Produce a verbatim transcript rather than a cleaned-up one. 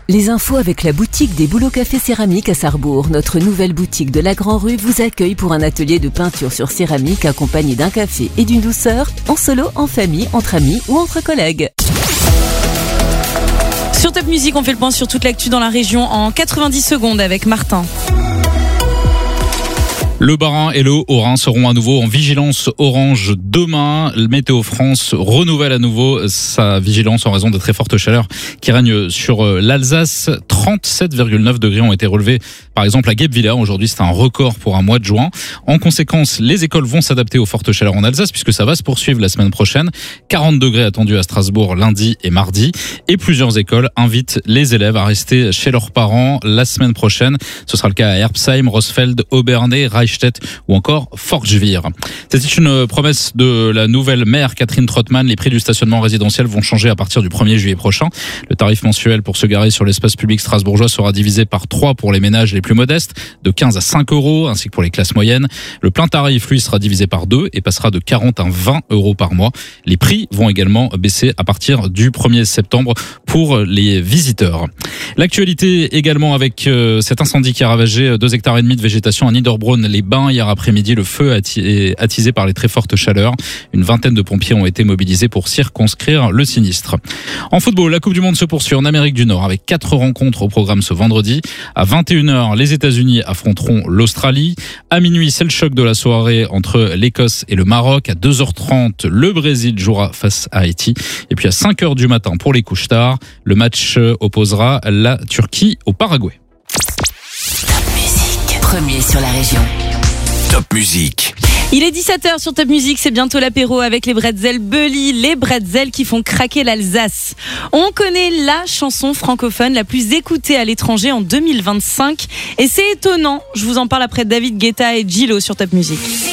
Les infos avec la boutique des Bouleaux Café Céramique à Sarrebourg. Notre nouvelle boutique de la Grand Rue vous accueille pour un atelier de peinture sur céramique accompagné d'un café et d'une douceur, en solo, en famille, entre amis ou entre collègues. Sur Top Music, on fait le point sur toute l'actu dans la région en quatre-vingt-dix secondes avec Martin. Le Bas-Rhin et le Haut-Rhin seront à nouveau en vigilance orange demain. Le Météo France renouvelle à nouveau sa vigilance en raison de très fortes chaleurs qui règnent sur l'Alsace. trente-sept virgule neuf degrés ont été relevés, par exemple à Guebwiller. Aujourd'hui, c'est un record pour un mois de juin. En conséquence, les écoles vont s'adapter aux fortes chaleurs en Alsace puisque ça va se poursuivre la semaine prochaine. quarante degrés attendus à Strasbourg lundi et mardi. Et plusieurs écoles invitent les élèves à rester chez leurs parents la semaine prochaine. Ce sera le cas à Erbsheim, Rosfeld, Obernai, Reichstätt ou encore Forchevir. C'était une promesse de la nouvelle maire Catherine Trottmann. Les prix du stationnement résidentiel vont changer à partir du premier juillet prochain. Le tarif mensuel pour se garer sur l'espace public strasbourgeois sera divisé par trois pour les ménages les plus modestes, de quinze à cinq euros, ainsi que pour les classes moyennes. Le plein tarif, lui, sera divisé par deux et passera de quarante à vingt euros par mois. Les prix vont également baisser à partir du premier septembre pour les visiteurs. L'actualité également avec euh, cet incendie qui a ravagé deux hectares et demi de végétation à Niederbronn, les Bains. Hier après-midi, le feu est attisé par les très fortes chaleurs. Une vingtaine de pompiers ont été mobilisés pour circonscrire le sinistre. En football, la Coupe du Monde se poursuit en Amérique du Nord avec quatre rencontres au programme ce vendredi. À vingt et une heures, les États-Unis affronteront l'Australie. À minuit, c'est le choc de la soirée entre l'Écosse et le Maroc. À deux heures trente, le Brésil jouera face à Haïti. Et puis à cinq heures du matin pour les couches tard, le match opposera la Turquie au Paraguay. Top Music, premier sur la région. Top Music. Il est dix-sept heures sur Top Music, c'est bientôt l'apéro avec les bretzels Bully, les bretzels qui font craquer l'Alsace. On connaît la chanson francophone la plus écoutée à l'étranger en deux mille vingt-cinq et c'est étonnant. Je vous en parle après David Guetta et Gillo sur Top Music.